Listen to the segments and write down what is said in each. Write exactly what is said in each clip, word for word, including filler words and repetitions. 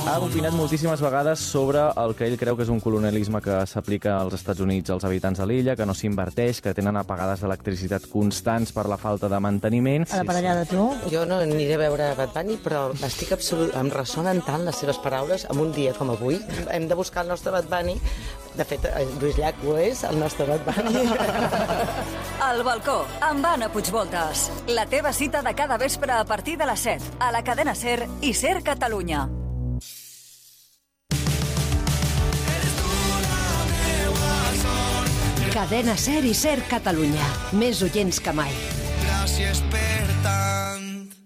Ha opinat moltíssimes vegades sobre el que ell creu que és un colonialisme que s'aplica als Estats Units als habitants de l'illa, que no s'inverteix, que tenen apagades d'electricitat constants per la falta de manteniment. A la parellada, tu? Jo no aniré a veure Bad Bunny, però estic absolut... em ressonen tant les seves paraules en un dia com avui. Hem de buscar el nostre Bad Bunny. De fet, Lluís Llach ho és, el nostre Bad Bunny. Al balcó, amb Anna Puigvoltes. La teva cita de cada vespre a partir de les set, a la cadena SER i SER Catalunya. Cadena SER i SER Catalunya. Més oients que mai. Gràcies per tant.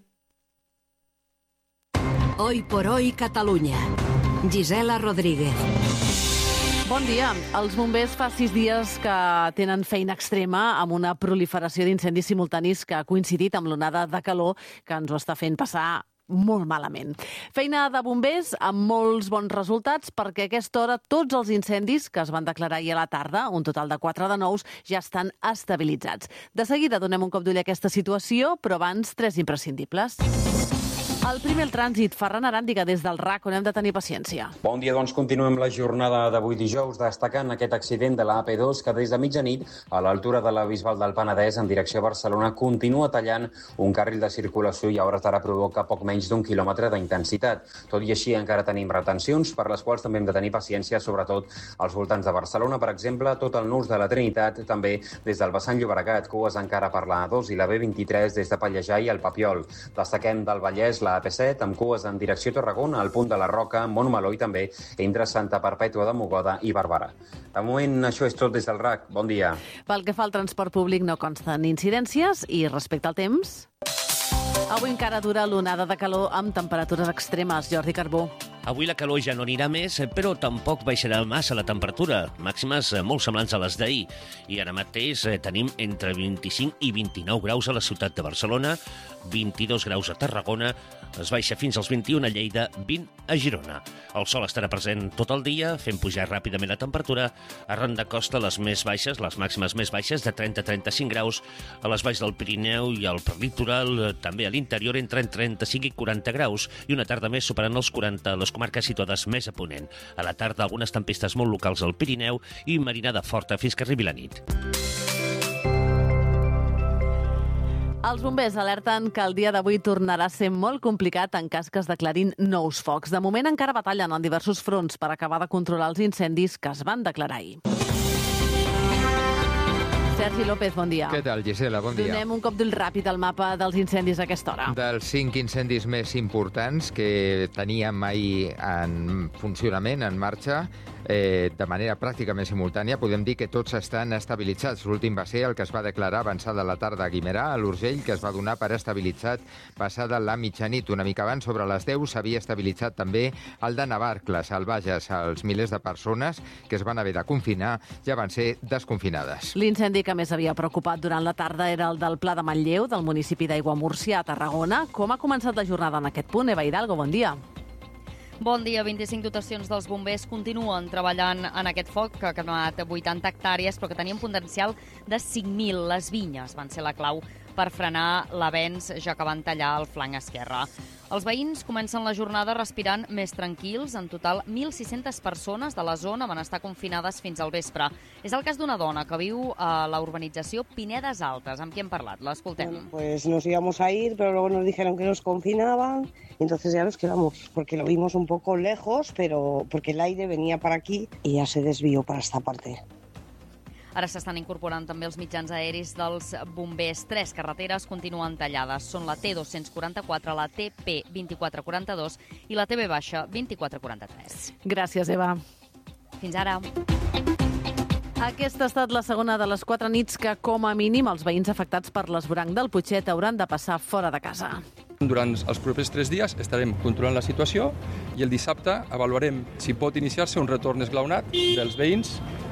Hoy por hoy Catalunya. Gisela Rodríguez. Bon dia. Els bombers fa sis dies que tenen feina extrema amb una proliferació d'incendis simultanis que ha coincidit amb l'onada de calor que ens ho està fent passar molt malament. Feina de bombers amb molts bons resultats perquè a aquesta hora tots els incendis que es van declarar ahir a la tarda, un total de quatre de nous, ja estan estabilitzats. De seguida donem un cop d'ull a aquesta situació, però abans tres imprescindibles. El primer, el trànsit. Ferran Aràndiga, des del R A C, on hem de tenir paciència. Bon dia, doncs continuem la jornada d'avui dijous destacant aquest accident de la A P dos que des de mitjanit a l'altura de la Bisbal del Penedès en direcció a Barcelona continua tallant un carril de circulació i a hores d'ara provoca poc menys d'un quilòmetre d'intensitat. Tot i així encara tenim retencions per les quals també hem de tenir paciència, sobretot als voltants de Barcelona. Per exemple, tot el nus de la Trinitat, també des del vessant Llobregat, cues encara per la A dos i la B vint-i-tres des de Pallejà i el Papiol. Destaquem del Vallès la A P set amb cues en direcció a Tarragona, al punt de la Roca, Montmeló i també entre Santa Perpètua de Mogoda i Barberà. De moment, això és tot des del R A C. Bon dia. Pel que fa al transport públic no consten incidències i respecte al temps... Avui encara dura l'onada de calor amb temperatures extremes. Jordi Carbó. Avui la calor ja no anirà més, però tampoc baixarà massa la temperatura. Màximes molt semblants a les d'ahir. I ara mateix tenim entre vint-i-cinc i vint-i-nou graus a la ciutat de Barcelona, vint-i-dos graus a Tarragona, es baixa fins als vint-i-un a Lleida, vint a Girona. El sol estarà present tot el dia, fent pujar ràpidament la temperatura. Arran de costa, les més baixes, les màximes més baixes, de trenta a trenta-cinc graus, a les valls del Pirineu i al prelitoral, també a l'interior entre trenta-cinc i quaranta graus, i una tarda més superant els quaranta a les comarques situades més a ponent. A la tarda, algunes tempestes molt locals al Pirineu i marinada forta fins que arribi la nit. Els bombers alerten que el dia d'avui tornarà a ser molt complicat en cas que es declarin nous focs. De moment encara batallen en diversos fronts per acabar de controlar els incendis que es van declarar ahir. Sergi López, bon dia. Què tal, Gisela? Bon dia. Donem un cop d'ull ràpid al mapa dels incendis a aquesta hora. Dels cinc incendis més importants que teníem ahir en funcionament, en marxa, eh, de manera pràcticament simultània, podem dir que tots estan estabilitzats. L'últim va ser el que es va declarar avançada la tarda a Guimerà, a l'Urgell, que es va donar per estabilitzat passada la mitjanit. Una mica abans, sobre les deu, s'havia estabilitzat també el de Navarcles, al Bages. Els milers de persones que es van haver de confinar ja van ser desconfinades. L'incendi que més havia preocupat durant la tarda era el del Pla de Manlleu, del municipi d'Aiguamúrcia, a Tarragona. Com ha començat la jornada en aquest punt? Eva Hidalgo, bon dia. Bon dia. vint-i-cinc dotacions dels bombers continuen treballant en aquest foc que ha cremat vuitanta hectàrees, però que tenia un potencial de cinc mil. Les vinyes van ser la clau per frenar l'avenç, ja que van tallar el flanc esquerre. Els veïns comencen la jornada respirant més tranquils. En total, mil sis-centes persones de la zona van estar confinades fins al vespre. És el cas d'una dona que viu a la urbanització Pinedes Altes. Amb qui hem parlat? L'escoltem. Bueno, pues nos íbamos a ir, pero luego nos dijeron que nos confinaban, y entonces ya nos quedamos, porque lo vimos un poco lejos, pero porque el aire venía para aquí y ya se desvió para esta parte. Ara s'estan incorporant també els mitjans aeris dels bombers. Tres carreteres continuen tallades. Són la T dos-cents quaranta-quatre, la T P vint-i-quatre quaranta-dos i la T B baixa vint-i-quatre quaranta-tres. Gràcies, Eva. Fins ara. Aquesta ha estat la segona de les quatre nits que, com a mínim, els veïns afectats per l'esvoranc del Putxet hauran de passar fora de casa. Durant els propers tres dies estarem controlant la situació i el dissabte avaluarem si pot iniciar-se un retorn esglaonat dels veïns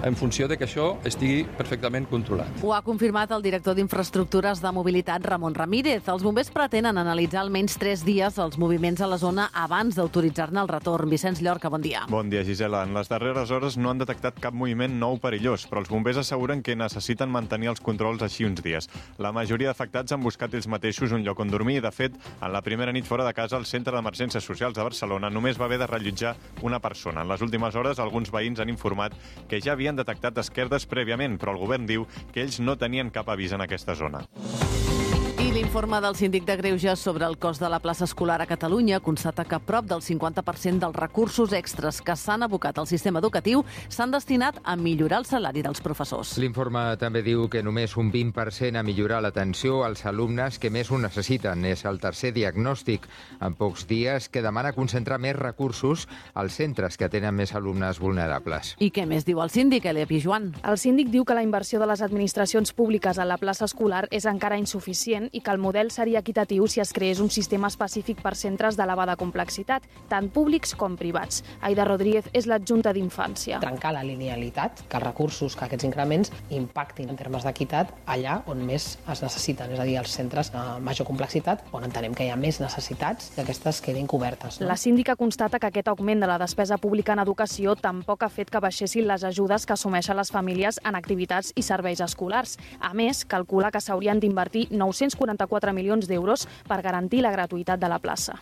en funció de que això estigui perfectament controlat. Ho ha confirmat el director d'Infraestructures de Mobilitat, Ramon Ramírez. Els bombers pretenen analitzar almenys tres dies els moviments a la zona abans d'autoritzar-ne el retorn. Vicenç Llorca, bon dia. Bon dia, Gisela. En les darreres hores no han detectat cap moviment nou perillós, però els bombers asseguren que necessiten mantenir els controls així uns dies. La majoria d'afectats han buscat ells mateixos un lloc on dormir i, de fet, en la primera nit fora de casa, el Centre d'Emergències Socials de Barcelona només va haver de rellotjar una persona. En les últimes hores, alguns veïns han informat que ja havien detectat esquerdes prèviament, però el govern diu que ells no tenien cap avís en aquesta zona. I l'informe del síndic de Greuges sobre el cost de la plaça escolar a Catalunya constata que prop del cinquanta per cent dels recursos extras que s'han abocat al sistema educatiu s'han destinat a millorar el salari dels professors. L'informe també diu que només un vint per cent a millorar l'atenció als alumnes que més ho necessiten. És el tercer diagnòstic en pocs dies que demana concentrar més recursos als centres que tenen més alumnes vulnerables. I què més diu el síndic, Elia Pijuan? El síndic diu que la inversió de les administracions públiques a la plaça escolar és encara insuficient i que el model seria equitatiu si es creés un sistema específic per centres d'elevada complexitat, tant públics com privats. Aida Rodríguez és l'adjunta d'Infància. Trencar la linealitat, que els recursos, que aquests increments impactin en termes d'equitat allà on més es necessiten, és a dir, els centres de major complexitat, on entenem que hi ha més necessitats que aquestes quedin cobertes. No? La síndica constata que aquest augment de la despesa pública en educació tampoc ha fet que baixessin les ajudes que assumeixen les famílies en activitats i serveis escolars. A més, calcula que s'haurien d'invertir nou-cents quaranta-quatre milions d'euros per garantir la gratuïtat de la plaça.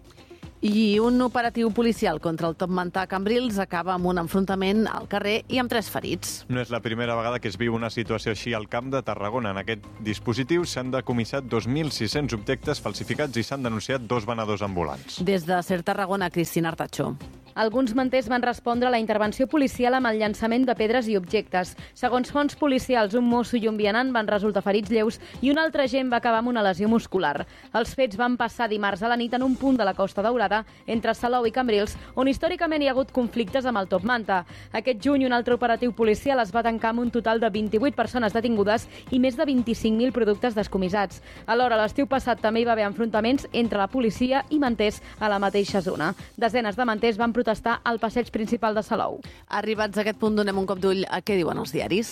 I un operatiu policial contra el top mantà a Cambrils acaba amb un enfrontament al carrer i amb tres ferits. No és la primera vegada que es viu una situació així al Camp de Tarragona. En aquest dispositiu s'han decomissat dos mil sis-cents objectes falsificats i s'han denunciat dos venedors ambulants. Des de Ser Tarragona, Cristina Artacho. Alguns manters van respondre a la intervenció policial amb el llançament de pedres i objectes. Segons fonts policials, un mosso i un vianant van resultar ferits lleus i un altre agent va acabar amb una lesió muscular. Els fets van passar dimarts a la nit en un punt de la Costa Daurada, entre Salou i Cambrils, on històricament hi ha hagut conflictes amb el top manta. Aquest juny, un altre operatiu policial es va tancar amb un total de vint-i-vuit persones detingudes i més de vint-i-cinc mil productes descomissats. Alhora, l'estiu passat també hi va haver enfrontaments entre la policia i manters a la mateixa zona. Desenes de manters van protestar al passeig principal de Salou. Arribats a aquest punt, donem un cop d'ull a què diuen els diaris.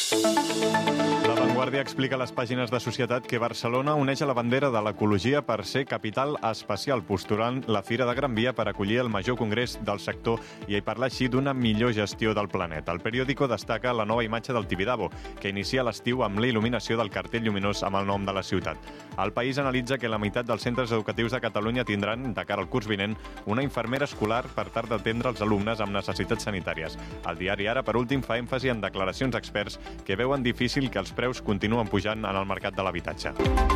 La Vanguardia explica a les pàgines de Societat que Barcelona uneix a la bandera de l'ecologia per ser capital espacial, postulant la Fira de Gran Via per acollir el major congrés del sector i parlar així d'una millor gestió del planeta. El periòdico destaca la nova imatge del Tibidabo, que inicia l'estiu amb la il·luminació del cartell lluminós amb el nom de la ciutat. El País analitza que la meitat dels centres educatius de Catalunya tindran, de cara al curs vinent, una infermera escolar per tal d'atendre els alumnes amb necessitats sanitàries. El diari Ara, per últim, fa èmfasi en declaracions experts que veuen difícil que els preus continuen pujant en el mercat de l'habitatge.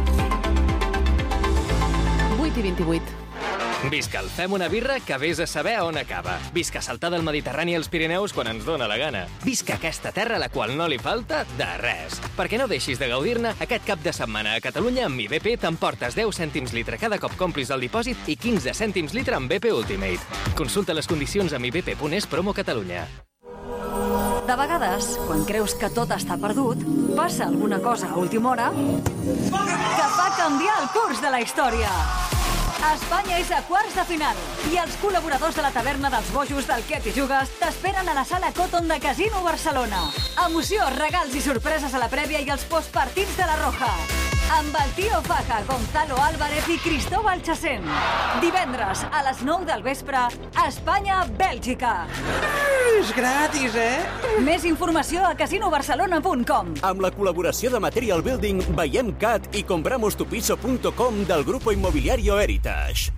vuit i vint-i-vuit. Visca el Fem una birra que vés a saber on acaba. Visca saltar del Mediterrani als Pirineus quan ens dóna la gana. Visca aquesta terra a la qual no li falta de res. Perquè no deixis de gaudir-ne, aquest cap de setmana a Catalunya amb mi B P t'emportes deu cèntims litre cada cop complis el dipòsit i quinze cèntims litre amb B P Ultimate. Consulta les condicions a mi b p punt es promo Catalunya. De vegades, quan creus que tot està perdut, passa alguna cosa a última hora que fa canviar el curs de la història. Espanya és a quarts de final i els col·laboradors de la taverna dels bojos del Què t'hi jugues t'esperen a la sala Cotton de Casino Barcelona. Emoció, regals i sorpreses a la prèvia i els postpartits de la Roja. Amb el Tio Faja, Gonzalo Álvarez i Cristóbal Chacén. Divendres a les nou del vespre, Espanya-Bèlgica. És gratis, eh? Més informació a casino barcelona punt com. Amb la col·laboració de Material Building, Veiem Cat i compramos tu piso punto com del grupo inmobiliario Heritage.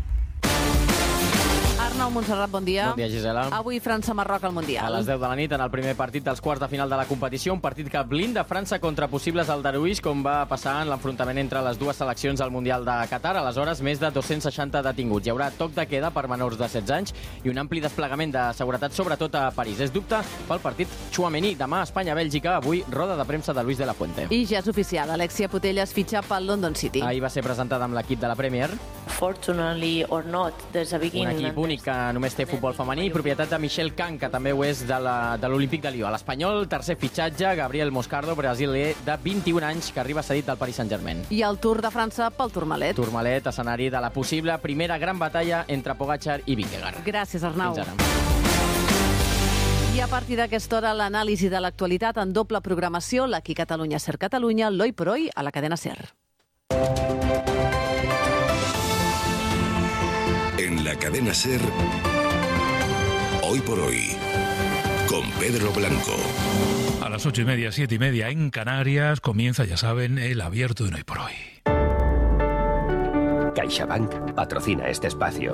Arnau Montserrat, bon dia. Bon dia, Gisela. Avui França-Marroc al Mundial. A les deu de la nit, en el primer partit dels quarts de final de la competició, un partit que blinda França contra possibles aldarulls, com va passar en l'enfrontament entre les dues seleccions al Mundial de Qatar. Aleshores, més de dos-cents seixanta detinguts. Hi haurà toc de queda per menors de setze anys i un ampli desplegament de seguretat, sobretot a París. És dubte pel partit Tchouaméni. Demà, Espanya-Bèlgica. Avui, roda de premsa de Luis de la Fuente. I ja és oficial. Alexia Putellas fitxa pel London City. Ahir va ser presentada amb l'equip de la Premier. Fortunately or not, there's a beginning. Un equip únic que només té futbol femení, propietat de Michel Kang, que també ho és de l'Olímpic de Lió. A l'Espanyol, tercer fitxatge, Gabriel Moscardo, brasiler de vint-i-un anys, que arriba cedit al Paris Saint-Germain. I el Tour de França pel Tourmalet. Tourmalet, escenari de la possible primera gran batalla entre Pogačar i Vingegaard. Gràcies, Arnau. Fins ara. I a partir d'aquesta hora, l'anàlisi de l'actualitat en doble programació, l'Aquí Catalunya Ser Catalunya, l'Hoy por Hoy a la cadena Ser. En la cadena Ser, Hoy por Hoy, con Pedro Blanco. A las ocho y media, siete y media en Canarias, comienza, ya saben, el abierto de Hoy por Hoy. CaixaBank patrocina este espacio.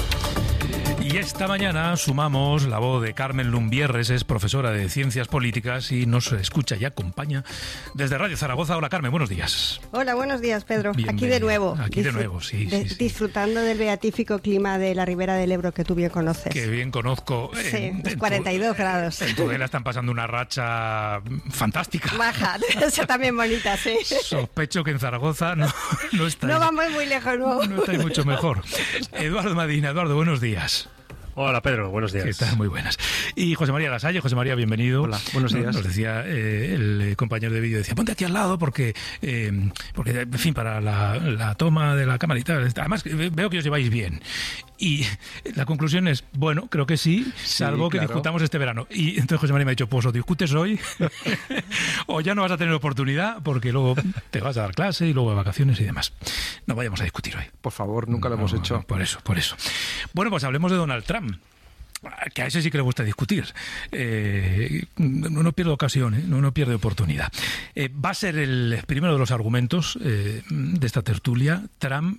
Y esta mañana sumamos la voz de Carmen Lumbierres, es profesora de Ciencias Políticas y nos escucha y acompaña desde Radio Zaragoza. Hola Carmen, buenos días. Hola, buenos días Pedro. Bienvenida. Aquí de nuevo. Aquí de nuevo, sí, de, sí, sí. Disfrutando del beatífico clima de la Ribera del Ebro que tú bien conoces. Que bien conozco. Sí, en, en cuarenta y dos tu, grados. En Tudela están pasando una racha fantástica. Baja, esa también bonita, sí. Sospecho que en Zaragoza no, no estáis. No vamos muy lejos, no. No estáis mucho mejor. Eduardo Madina, Eduardo, buenos días. Hola Pedro, buenos días. ¿Qué tal? Muy buenas. Y José María Lasalle, José María, bienvenido. Hola, buenos días. Nos, nos decía eh, el compañero de vídeo, decía, ponte aquí al lado porque, eh, porque en fin, para la, la toma de la cámara y tal. Además, veo que os lleváis bien. Y la conclusión es, bueno, creo que sí, salvo sí, que claro. discutamos este verano. Y entonces José María me ha dicho, pues o discutes hoy o ya no vas a tener oportunidad porque luego te vas a dar clase y luego de vacaciones y demás. No vayamos a discutir hoy. Por favor, nunca lo no, hemos hecho. Por eso, por eso. Bueno, pues hablemos de Donald Trump, que a ese sí que le gusta discutir. Eh, no, no pierde ocasión, ¿eh? no, no pierde oportunidad. Eh, va a ser el primero de los argumentos eh, de esta tertulia, Trump,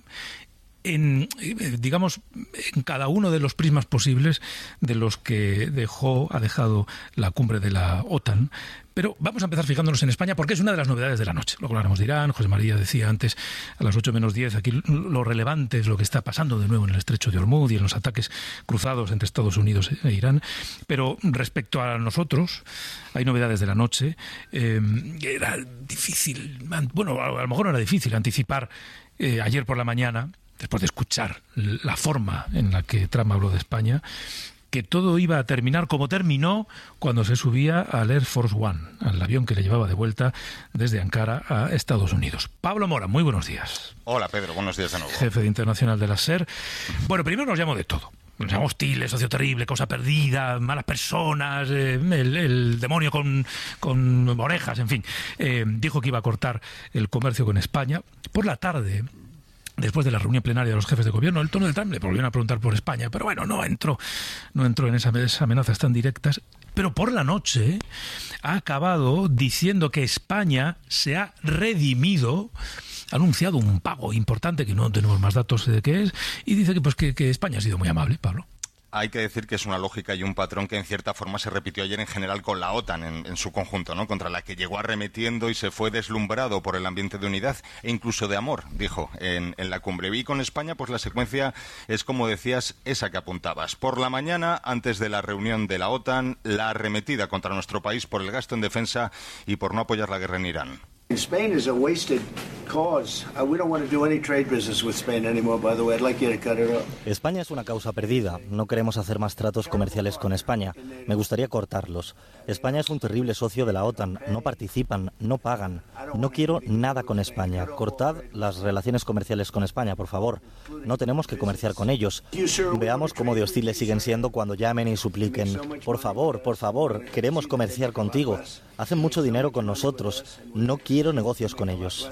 en, digamos, en cada uno de los prismas posibles de los que dejó, ha dejado la cumbre de la OTAN. Pero vamos a empezar fijándonos en España porque es una de las novedades de la noche. Luego hablaremos de Irán. José María decía antes, a las ocho menos diez, aquí lo relevante es lo que está pasando de nuevo en el estrecho de Hormuz y en los ataques cruzados entre Estados Unidos e Irán. Pero respecto a nosotros, hay novedades de la noche. Eh, era difícil, bueno, a lo mejor no era difícil anticipar eh, ayer por la mañana, después de escuchar la forma en la que Trump habló de España, que todo iba a terminar como terminó cuando se subía al Air Force One, al avión que le llevaba de vuelta desde Ankara a Estados Unidos. Pablo Mora, muy buenos días. Hola Pedro, buenos días de nuevo. Jefe de Internacional de la SER. Bueno, primero nos llamo de todo. Nos llama hostiles, socio terrible, cosa perdida, malas personas, eh, el, el demonio con, con orejas, en fin. Eh, dijo que iba a cortar el comercio con España. Por la tarde, después de la reunión plenaria de los jefes de gobierno, el tono de Trump le volvieron a preguntar por España, pero bueno, no entró, no entró en esa, esas amenazas tan directas. Pero por la noche ha acabado diciendo que España se ha redimido, ha anunciado un pago importante, que no tenemos más datos de qué es, y dice que, pues, que, que España ha sido muy amable, Pablo. Hay que decir que es una lógica y un patrón que en cierta forma se repitió ayer en general con la OTAN en, en su conjunto, ¿no? Contra la que llegó arremetiendo y se fue deslumbrado por el ambiente de unidad e incluso de amor, dijo en, en la cumbre. Y con España, pues la secuencia es, como decías, esa que apuntabas. Por la mañana, antes de la reunión de la OTAN, la arremetida contra nuestro país por el gasto en defensa y por no apoyar la guerra en Irán. Spain is a wasted cause. Uh, we don't want to do any trade business with Spain anymore, by the way. I'd like you to cut it off. España es una causa perdida. No queremos hacer más tratos comerciales con España. Me gustaría cortarlos. España es un terrible socio de la OTAN. No participan, no pagan. No quiero nada con España. Cortad las relaciones comerciales con España, por favor. No tenemos que comerciar con ellos. Veamos cómo de hostiles siguen siendo cuando llamen y supliquen. Por favor, por favor, queremos comerciar contigo. Hacen mucho dinero con nosotros. No quiero negocios con ellos.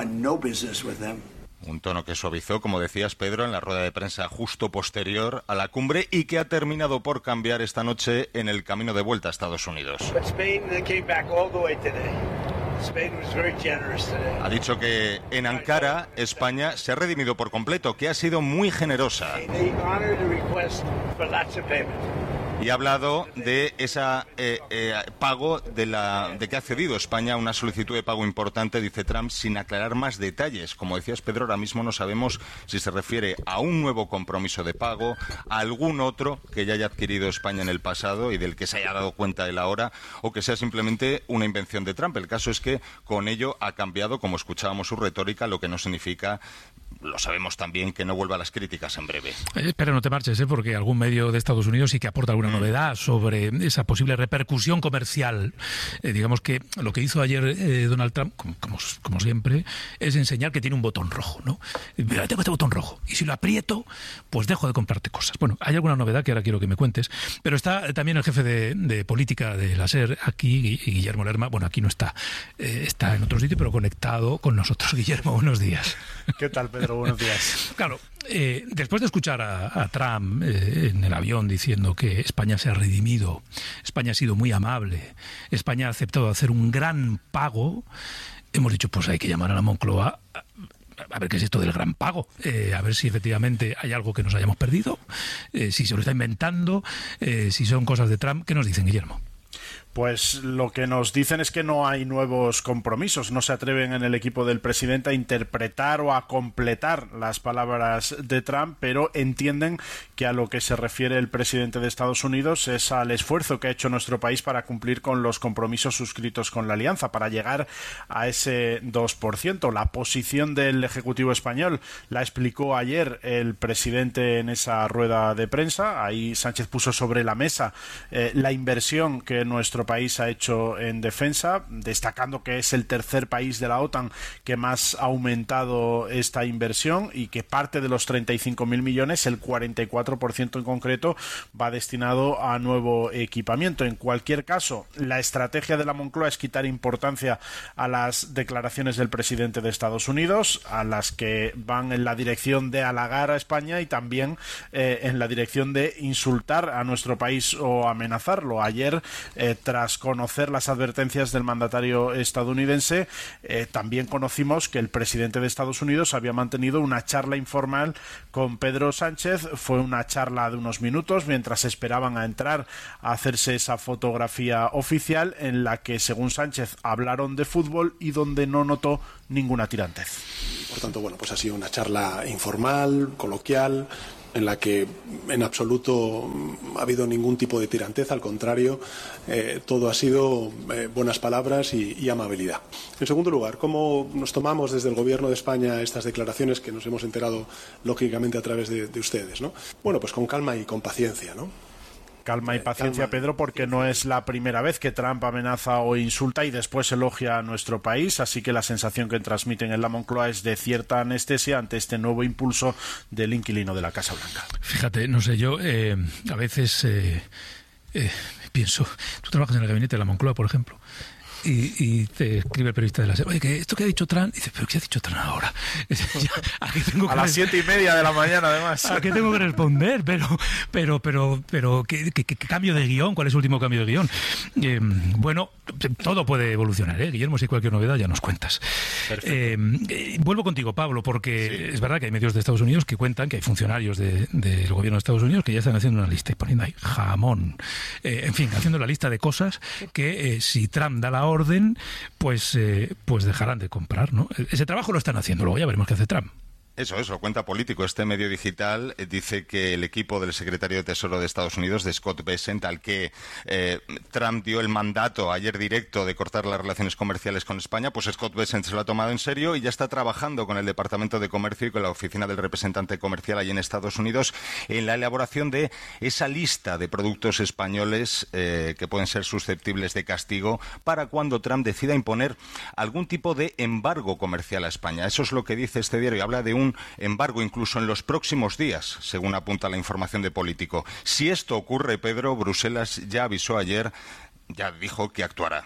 Un tono que suavizó, como decías, Pedro, en la rueda de prensa justo posterior a la cumbre y que ha terminado por cambiar esta noche en el camino de vuelta a Estados Unidos. Ha dicho que en Ankara, España se ha redimido por completo, que ha sido muy generosa. Y ha hablado de ese eh, eh, pago, de, la, de que ha cedido España a una solicitud de pago importante, dice Trump, sin aclarar más detalles. Como decías, Pedro, ahora mismo no sabemos si se refiere a un nuevo compromiso de pago, a algún otro que ya haya adquirido España en el pasado y del que se haya dado cuenta él ahora, o que sea simplemente una invención de Trump. El caso es que con ello ha cambiado, como escuchábamos, su retórica, lo que no significa, lo sabemos también, que no vuelva a las críticas en breve. Eh, pero no te marches, ¿eh? Porque algún medio de Estados Unidos sí que aporta alguna novedad sobre esa posible repercusión comercial. Eh, digamos que lo que hizo ayer eh, Donald Trump, como, como, como siempre, es enseñar que tiene un botón rojo, ¿no? Mira, tengo este botón rojo, y si lo aprieto, pues dejo de comprarte cosas. Bueno, hay alguna novedad que ahora quiero que me cuentes, pero está también el jefe de, de política de la SER aquí, Guillermo Lerma. Bueno, aquí no está, eh, está en otro sitio, pero conectado con nosotros. Guillermo, buenos días. ¿Qué tal, Pedro? Buenos días. Claro, eh, después de escuchar a, a Trump eh, en el avión diciendo que España se ha redimido, España ha sido muy amable, España ha aceptado hacer un gran pago, hemos dicho, pues hay que llamar a la Moncloa a, a ver qué es esto del gran pago, eh, a ver si efectivamente hay algo que nos hayamos perdido, eh, si se lo está inventando, eh, si son cosas de Trump. ¿Qué nos dicen, Guillermo? Pues lo que nos dicen es que no hay nuevos compromisos, no se atreven en el equipo del presidente a interpretar o a completar las palabras de Trump, pero entienden que a lo que se refiere el presidente de Estados Unidos es al esfuerzo que ha hecho nuestro país para cumplir con los compromisos suscritos con la Alianza, para llegar a ese dos por ciento. La posición del Ejecutivo español la explicó ayer el presidente en esa rueda de prensa. Ahí Sánchez puso sobre la mesa eh, la inversión que nuestro país ha hecho en defensa, destacando que es el tercer país de la OTAN que más ha aumentado esta inversión y que parte de los treinta y cinco mil millones, el cuarenta y cuatro por ciento en concreto, va destinado a nuevo equipamiento. En cualquier caso, la estrategia de la Moncloa es quitar importancia a las declaraciones del presidente de Estados Unidos, a las que van en la dirección de halagar a España y también eh, en la dirección de insultar a nuestro país o amenazarlo. Ayer, eh, tras conocer las advertencias del mandatario estadounidense, eh, también conocimos que el presidente de Estados Unidos había mantenido una charla informal con Pedro Sánchez. Fue una charla de unos minutos mientras esperaban a entrar a hacerse esa fotografía oficial en la que, según Sánchez, hablaron de fútbol y donde no notó ninguna tirantez. Por tanto, bueno, pues ha sido una charla informal, coloquial, en la que en absoluto ha habido ningún tipo de tirantez, al contrario, eh, todo ha sido eh, buenas palabras y, y amabilidad. En segundo lugar, ¿cómo nos tomamos desde el Gobierno de España estas declaraciones que nos hemos enterado lógicamente a través de, de ustedes, ¿no? Bueno, pues con calma y con paciencia, ¿no? Calma y paciencia, Pedro, porque no es la primera vez que Trump amenaza o insulta y después elogia a nuestro país, así que la sensación que transmiten en la Moncloa es de cierta anestesia ante este nuevo impulso del inquilino de la Casa Blanca. Fíjate, no sé, yo eh, a veces eh, eh, pienso, tú trabajas en el gabinete de la Moncloa, por ejemplo, Y, y te escribe el periodista de la SER, oye, que esto que ha dicho Trump, y dice, pero ¿qué ha dicho Trump ahora? ¿A, qué tengo que a las siete y media de la mañana, además. ¿A qué tengo que responder? Pero, pero, pero, pero, ¿qué, qué, qué cambio de guión? ¿Cuál es el último cambio de guión? Eh, bueno, todo puede evolucionar, ¿eh? Guillermo, si hay cualquier novedad ya nos cuentas. Eh, eh, vuelvo contigo, Pablo, porque sí, es verdad que hay medios de Estados Unidos que cuentan que hay funcionarios del de, de gobierno de Estados Unidos que ya están haciendo una lista y poniendo ahí jamón. Eh, en fin, haciendo la lista de cosas que eh, si Trump da la orden, pues, eh, pues dejarán de comprar, ¿no? Ese trabajo lo están haciendo, luego ya veremos qué hace Trump. Eso, eso, cuenta político. Este medio digital eh, dice que el equipo del secretario de Tesoro de Estados Unidos, de Scott Bessent, al que eh, Trump dio el mandato ayer directo de cortar las relaciones comerciales con España, pues Scott Bessent se lo ha tomado en serio y ya está trabajando con el Departamento de Comercio y con la Oficina del Representante Comercial allí en Estados Unidos en la elaboración de esa lista de productos españoles eh, que pueden ser susceptibles de castigo para cuando Trump decida imponer algún tipo de embargo comercial a España. Eso es lo que dice este diario. Habla de un un embargo incluso en los próximos días, según apunta la información de Político. Si esto ocurre, Pedro, Bruselas ya avisó ayer, ya dijo que actuará.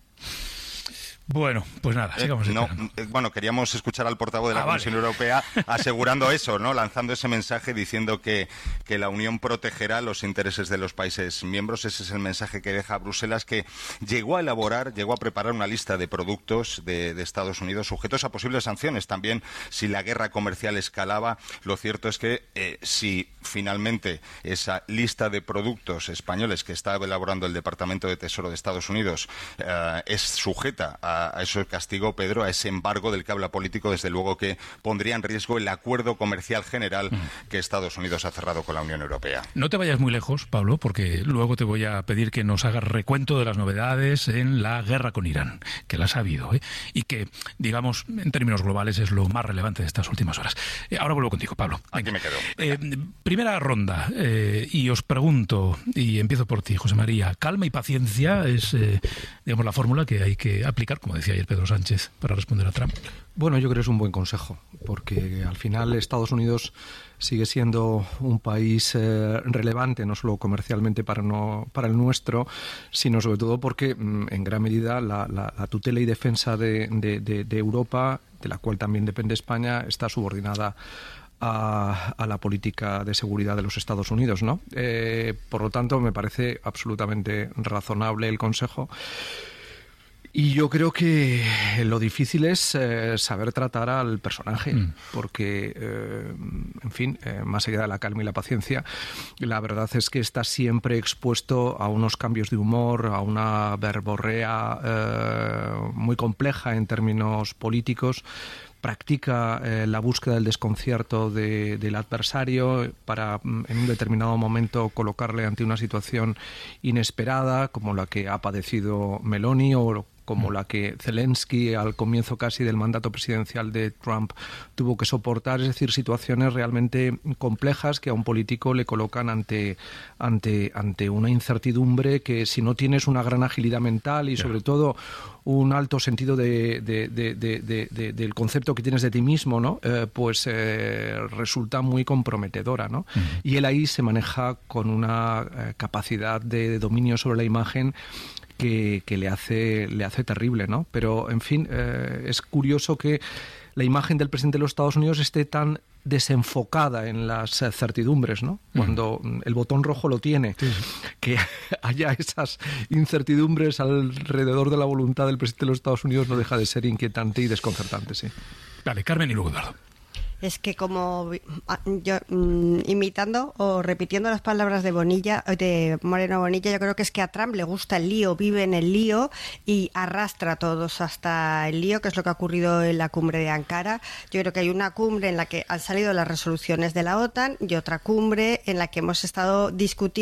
Bueno, pues nada, sigamos. Eh, no, eh, bueno, queríamos escuchar al portavoz de la ah, Comisión vale. Europea asegurando eso, ¿no? Lanzando ese mensaje diciendo que, que la Unión protegerá los intereses de los países miembros. Ese es el mensaje que deja Bruselas, que llegó a elaborar, llegó a preparar una lista de productos de, de Estados Unidos sujetos a posibles sanciones. También, si la guerra comercial escalaba, lo cierto es que eh, si finalmente esa lista de productos españoles que está elaborando el Departamento de Tesoro de Estados Unidos eh, es sujeta a a, a ese castigo, Pedro, a ese embargo del que habla Político, desde luego que pondría en riesgo el acuerdo comercial general mm. que Estados Unidos ha cerrado con la Unión Europea. No te vayas muy lejos, Pablo, porque luego te voy a pedir que nos hagas recuento de las novedades en la guerra con Irán, que las ha habido, ¿eh? Y que, digamos, en términos globales es lo más relevante de estas últimas horas. Eh, ahora vuelvo contigo, Pablo. Aquí me quedo. Eh, primera ronda, eh, y os pregunto, y empiezo por ti, José María, calma y paciencia es, eh, digamos, la fórmula que hay que aplicar, como decía ayer Pedro Sánchez, para responder a Trump. Bueno, yo creo que es un buen consejo, porque al final Estados Unidos sigue siendo un país eh, relevante, no solo comercialmente para, no, para el nuestro, sino sobre todo porque mm, en gran medida la, la, la tutela y defensa de, de, de, de Europa, de la cual también depende España, está subordinada a, a la política de seguridad de los Estados Unidos, ¿no? Eh, por lo tanto, me parece absolutamente razonable el consejo. Y yo creo que lo difícil es eh, saber tratar al personaje, mm. porque, eh, en fin, eh, más allá de la calma y la paciencia, la verdad es que está siempre expuesto a unos cambios de humor, a una verborrea eh, muy compleja en términos políticos. Practica eh, la búsqueda del desconcierto de, del adversario para, en un determinado momento, colocarle ante una situación inesperada, como la que ha padecido Meloni o como la que Zelensky al comienzo casi del mandato presidencial de Trump tuvo que soportar, es decir, situaciones realmente complejas que a un político le colocan ante, ante, ante una incertidumbre que, si no tienes una gran agilidad mental y sobre todo un alto sentido de, de, de, de, de, de, del concepto que tienes de ti mismo, ¿no? Eh, pues eh, resulta muy comprometedora, ¿no? Uh-huh. Y él ahí se maneja con una eh, capacidad de dominio sobre la imagen que, que le hace le hace terrible, ¿no? Pero, en fin, eh, es curioso que la imagen del presidente de los Estados Unidos esté tan desenfocada en las certidumbres, ¿no? Cuando mm. el botón rojo lo tiene, sí. que haya esas incertidumbres alrededor de la voluntad del presidente de los Estados Unidos no deja de ser inquietante y desconcertante, sí. Vale, Carmen y luego Eduardo. Es que como yo mm, imitando o repitiendo las palabras de Bonilla, de Moreno Bonilla, yo creo que es que a Trump le gusta el lío, vive en el lío y arrastra a todos hasta el lío, que es lo que ha ocurrido en la cumbre de Ankara. Yo creo que hay una cumbre en la que han salido las resoluciones de la OTAN y otra cumbre en la que hemos estado discutiendo